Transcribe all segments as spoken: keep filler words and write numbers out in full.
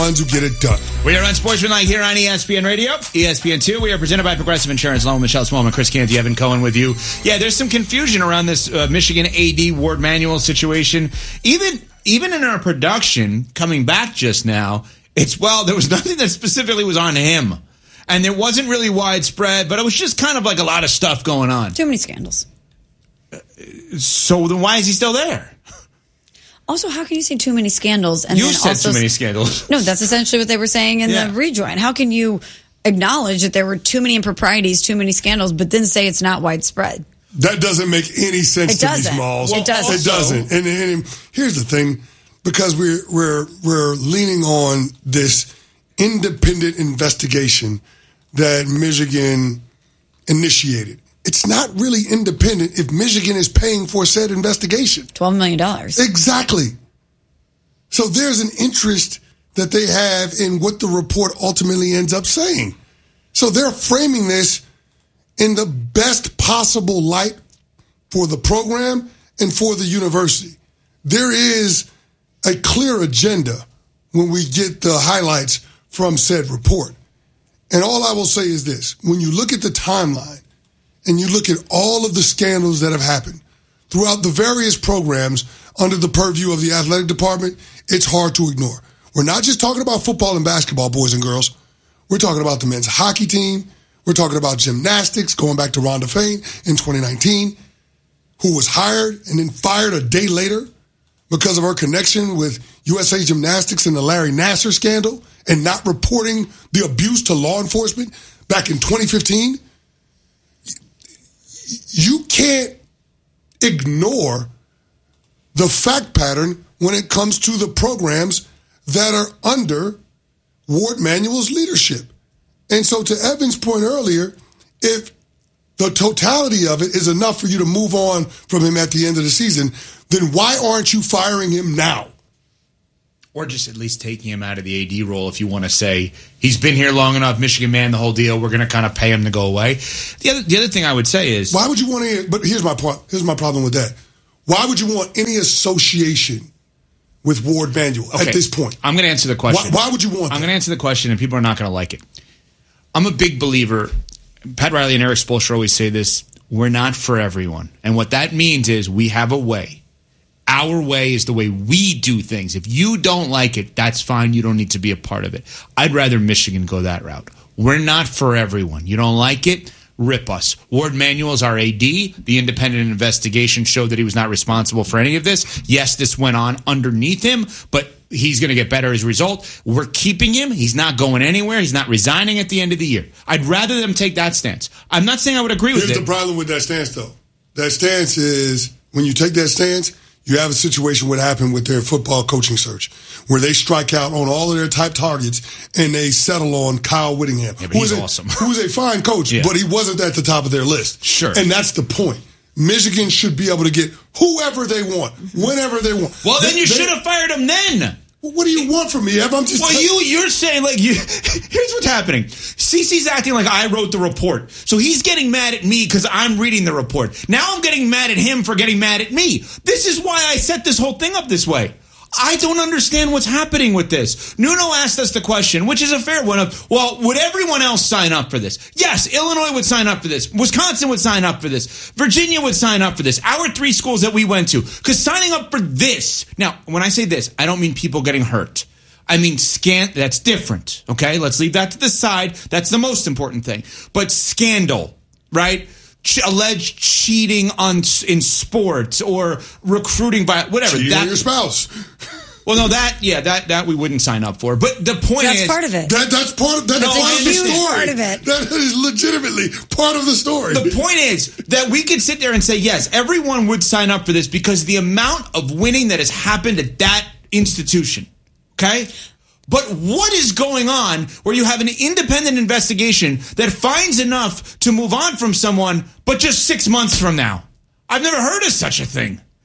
Ones who get it done. We are on Sportsmanlike here on E S P N Radio, E S P N two. We are presented by Progressive Insurance. Along with Michelle Smallman, Chris Canty, Evan Cohen with you. Yeah, there's some confusion around this uh, Michigan A D Ward Manuel situation. Even even in our production, coming back just now, it's, well, there was nothing that specifically was on him. And there wasn't really widespread, but it was just kind of like a lot of stuff going on. Too many scandals. Uh, so then why is he still there? Also, how can you say too many scandals? And you then said also, too many scandals. No, that's essentially what they were saying in yeah. the rejoin. How can you acknowledge that there were too many improprieties, too many scandals, but then say it's not widespread? That doesn't make any sense it to doesn't. me, Smalls. It doesn't. It doesn't. And, and here's the thing, because we're we're we're leaning on this independent investigation that Michigan initiated. It's not really independent if Michigan is paying for said investigation. twelve million dollars. Exactly. So there's an interest that they have in what the report ultimately ends up saying. So they're framing this in the best possible light for the program and for the university. There is a clear agenda when we get the highlights from said report. And all I will say is this. When you look at the timeline, and you look at all of the scandals that have happened throughout the various programs under the purview of the athletic department, it's hard to ignore. We're not just talking about football and basketball, boys and girls. We're talking about the men's hockey team. We're talking about gymnastics, going back to Rhonda Fain in twenty nineteen, who was hired and then fired a day later because of her connection with U S A Gymnastics and the Larry Nassar scandal and not reporting the abuse to law enforcement back in twenty fifteen. You can't ignore the fact pattern when it comes to the programs that are under Ward Manuel's leadership. And so to Evan's point earlier, if the totality of it is enough for you to move on from him at the end of the season, then why aren't you firing him now? Or just at least taking him out of the A D role if you want to say, he's been here long enough, Michigan man, the whole deal, we're going to kind of pay him to go away. The other, the other thing I would say is... Why would you want to... But here's my point. Here's my problem with that. Why would you want any association with Ward Manuel okay. at this point? I'm going to answer the question. Why, why would you want I'm that? going to answer the question, and people are not going to like it. I'm a big believer. Pat Riley and Eric Spoelstra always say this, we're not for everyone. And what that means is we have a way. Our way is the way we do things. If you don't like it, that's fine. You don't need to be a part of it. I'd rather Michigan go that route. We're not for everyone. You don't like it? Rip us. Ward Manuel's our A D. The independent investigation showed that he was not responsible for any of this. Yes, this went on underneath him, but he's going to get better as a result. We're keeping him. He's not going anywhere. He's not resigning at the end of the year. I'd rather them take that stance. I'm not saying I would agree with Here's it. Here's the problem with that stance, though. That stance is, when you take that stance, you have a situation what happened with their football coaching search, where they strike out on all of their type targets and they settle on Kyle Whittingham, yeah, who he's is a, awesome. who is a fine coach, yeah. but he wasn't at the top of their list. Sure. And that's the point. Michigan should be able to get whoever they want, whenever they want. Well, they, then you they, should have fired him then. Well, what do you want from me, Ev? I'm just. Well, t- you you're saying like you. Here's what's happening. Cece's acting like I wrote the report, so he's getting mad at me because I'm reading the report. Now I'm getting mad at him for getting mad at me. This is why I set this whole thing up this way. I don't understand what's happening with this. Nuno asked us the question, which is a fair one, of, well, would everyone else sign up for this? Yes, Illinois would sign up for this. Wisconsin would sign up for this. Virginia would sign up for this. Our three schools that we went to. Because signing up for this, now, when I say this, I don't mean people getting hurt. I mean, scant, that's different, okay? Let's leave that to the side. That's the most important thing. But scandal, right? Ch- alleged cheating on in sports or recruiting by whatever. Cheating that, on your spouse. Well, no, that yeah, that that we wouldn't sign up for. But the point that's is, part of it. That, that's part of that's that's part of the story. Part of it. That is legitimately part of the story. The point is that we could sit there and say yes, everyone would sign up for this because the amount of winning that has happened at that institution. Okay. But what is going on where you have an independent investigation that finds enough to move on from someone, but just six months from now? I've never heard of such a thing.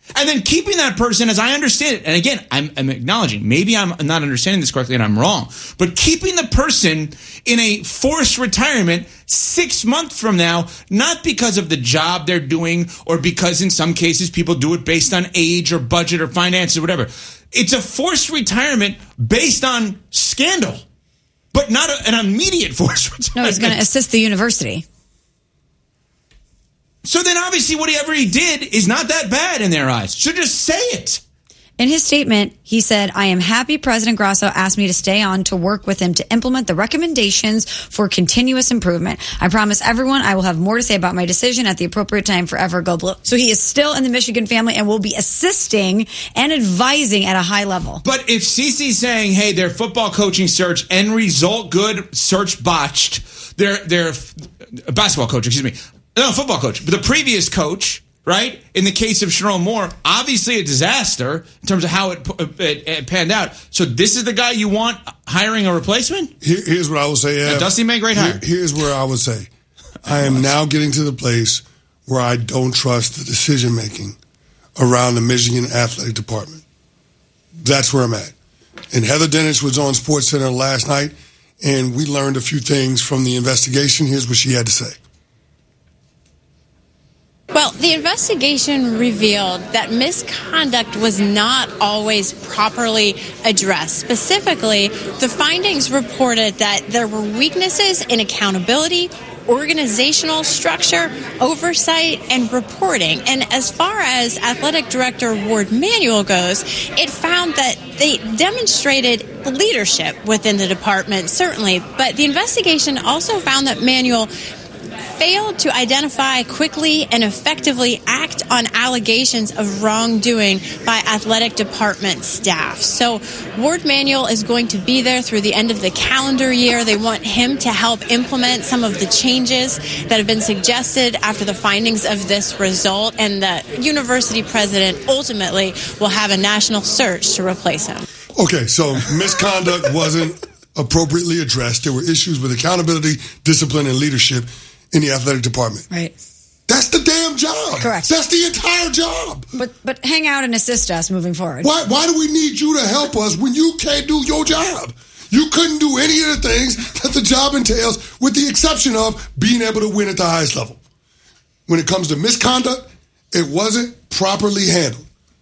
And then keeping that person, as I understand it, and again, I'm, I'm acknowledging, maybe I'm not understanding this correctly and I'm wrong, but keeping the person in a forced retirement six months from now, not because of the job they're doing or because in some cases people do it based on age or budget or finances or whatever. It's a forced retirement based on scandal, but not a, an immediate forced retirement. No, he's going to assist the university. So then obviously whatever he did is not that bad in their eyes. So just say it. In his statement, he said, I am happy President Grasso asked me to stay on to work with him to implement the recommendations for continuous improvement. I promise everyone I will have more to say about my decision at the appropriate time forever go blue. So he is still in the Michigan family and will be assisting and advising at a high level. But if Cece's saying, hey, their football coaching search, end result good, search botched, their, their basketball coach, excuse me, no, football coach, but the previous coach, right? In the case of Sherrone Moore, obviously a disaster in terms of how it, it, it panned out. So this is the guy you want hiring a replacement? Here, here's what I would say. Now, Dusty made a great hire. Here, here's where I would say. I am now getting to the place where I don't trust the decision-making around the Michigan Athletic Department. That's where I'm at. And Heather Dinich was on SportsCenter last night, and we learned a few things from the investigation. Here's what she had to say. Well, the investigation revealed that misconduct was not always properly addressed. Specifically, the findings reported that there were weaknesses in accountability, organizational structure, oversight, and reporting. And as far as Athletic Director Ward Manuel goes, it found that they demonstrated leadership within the department, certainly. But the investigation also found that Manuel failed to identify, quickly, and effectively act on allegations of wrongdoing by athletic department staff. So Ward Manuel is going to be there through the end of the calendar year. They want him to help implement some of the changes that have been suggested after the findings of this result, and the university president ultimately will have a national search to replace him. Okay, so misconduct wasn't appropriately addressed. There were issues with accountability, discipline, and leadership in the athletic department. Right. That's the damn job. Correct. That's the entire job. But but hang out and assist us moving forward. Why why do we need you to help us when you can't do your job? You couldn't do any of the things that the job entails, with the exception of being able to win at the highest level. When it comes to misconduct, it wasn't properly handled.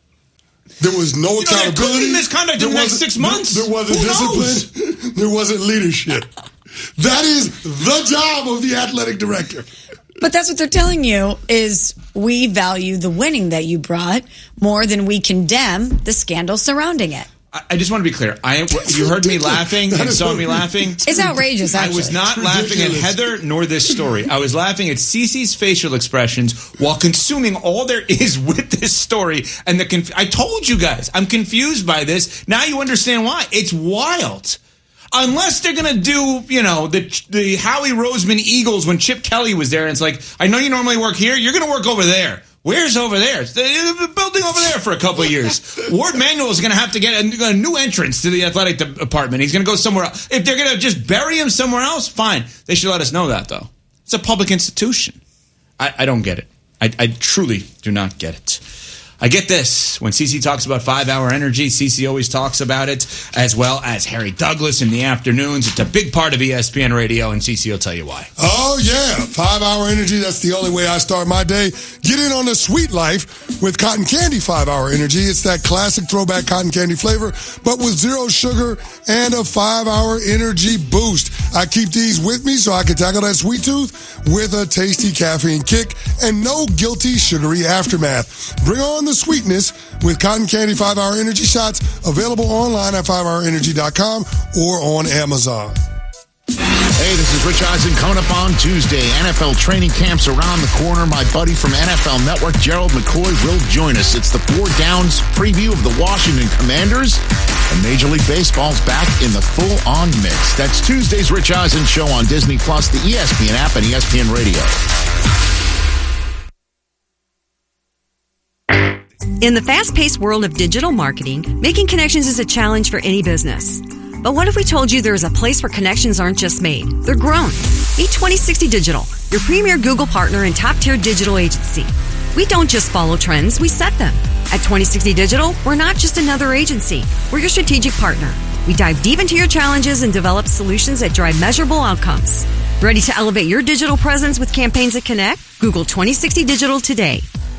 There was no you know, accountability. There could be misconduct in the next six months. There, there wasn't Who discipline. knows? There wasn't leadership. That is the job of the athletic director. But that's what they're telling you, is we value the winning that you brought more than we condemn the scandal surrounding it. I just want to be clear. I you heard me laughing and saw me laughing. It's outrageous, actually. I was not laughing at Heather nor this story. I was laughing at Cece's facial expressions while consuming all there is with this story. And the conf- I told you guys, I'm confused by this. Now you understand why. It's wild. Unless they're going to do, you know, the the Howie Roseman Eagles when Chip Kelly was there. And it's like, I know you normally work here. You're going to work over there. Where's over there? The building over there for a couple of years. Ward Manuel is going to have to get a, a new entrance to the athletic department. He's going to go somewhere else. If they're going to just bury him somewhere else, fine. They should let us know that, though. It's a public institution. I, I don't get it. I, I truly do not get it. I get this. When Cece talks about five-hour energy, Cece always talks about it, as well as Harry Douglas in the afternoons. It's a big part of E S P N Radio, and Cece will tell you why. Oh, yeah. Five-hour energy, that's the only way I start my day. Get in on the sweet life with Cotton Candy five-hour energy. It's that classic throwback cotton candy flavor, but with zero sugar and a five-hour energy boost. I keep these with me so I can tackle that sweet tooth with a tasty caffeine kick and no guilty sugary aftermath. Bring on the sweetness with Cotton Candy five-hour energy shots, available online at five hour energy dot com or on Amazon. Hey, this is Rich Eisen coming up on Tuesday. N F L training camps around the corner. My buddy from N F L Network, Gerald McCoy, will join us. It's the Four Downs preview of the Washington Commanders. And Major League Baseball's back in the full-on mix. That's Tuesday's Rich Eisen show on Disney Plus, the E S P N app, and E S P N Radio. In the fast-paced world of digital marketing, making connections is a challenge for any business. But what if we told you there is a place where connections aren't just made, they're grown? Meet twenty sixty Digital, your premier Google partner and top-tier digital agency. We don't just follow trends, we set them. At twenty sixty Digital, we're not just another agency. We're your strategic partner. We dive deep into your challenges and develop solutions that drive measurable outcomes. Ready to elevate your digital presence with campaigns that connect? Google twenty sixty Digital today.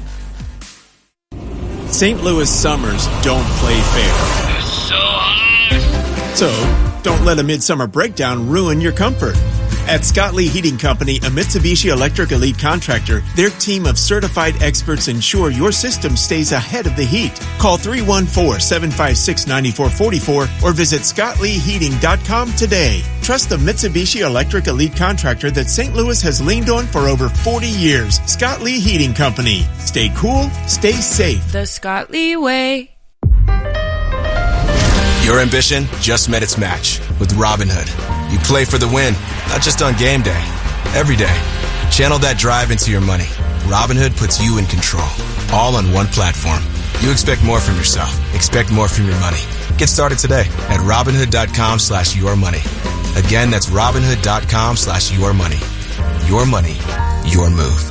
Saint Louis summers don't play fair. It's so hot. So, don't let a midsummer breakdown ruin your comfort. At Scott Lee Heating Company, a Mitsubishi Electric Elite contractor, their team of certified experts ensure your system stays ahead of the heat. Call three one four, seven five six, nine four four four or visit scott lee heating dot com today. Trust the Mitsubishi Electric Elite contractor that Saint Louis has leaned on for over forty years. Scott Lee Heating Company. Stay cool, stay safe. The Scott Lee way. Your ambition just met its match with Robinhood. You play for the win, not just on game day, every day. Channel that drive into your money. Robinhood puts you in control, all on one platform. You expect more from yourself. Expect more from your money. Get started today at Robinhood.com slash your money. Again, that's Robinhood.com slash your money. Your money, your move.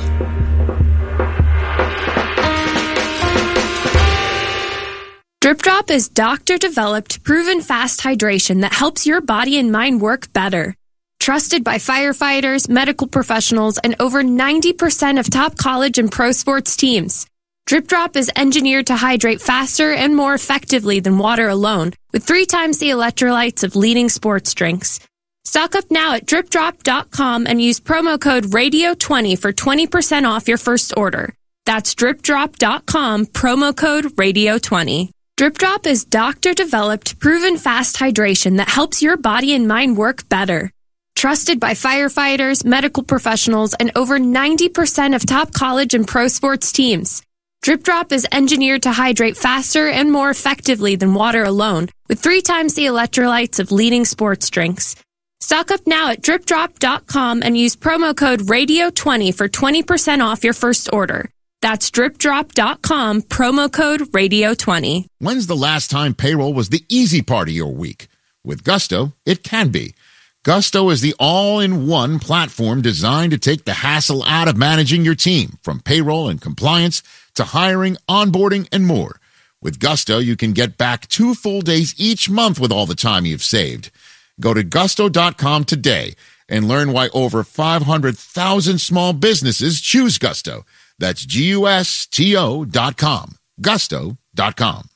Drip Drop is doctor-developed, proven fast hydration that helps your body and mind work better. Trusted by firefighters, medical professionals, and over ninety percent of top college and pro sports teams. Drip Drop is engineered to hydrate faster and more effectively than water alone, with three times the electrolytes of leading sports drinks. Stock up now at drip drop dot com and use promo code radio twenty for twenty percent off your first order. That's drip drop dot com, promo code radio twenty. Drip Drop is doctor-developed, proven fast hydration that helps your body and mind work better. Trusted by firefighters, medical professionals, and over ninety percent of top college and pro sports teams. Drip Drop is engineered to hydrate faster and more effectively than water alone, with three times the electrolytes of leading sports drinks. Stock up now at drip drop dot com and use promo code radio twenty for twenty percent off your first order. That's drip drop dot com, promo code radio twenty. When's the last time payroll was the easy part of your week? With Gusto, it can be. Gusto is the all-in-one platform designed to take the hassle out of managing your team, from payroll and compliance to hiring, onboarding, and more. With Gusto, you can get back two full days each month with all the time you've saved. Go to gusto dot com today and learn why over five hundred thousand small businesses choose Gusto. That's G U S T O dot com. Gusto dot com.